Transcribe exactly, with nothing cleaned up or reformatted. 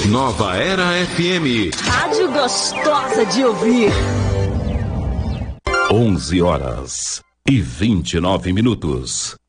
Nova Era F M. Rádio gostosa de ouvir. onze horas e vinte e nove minutos.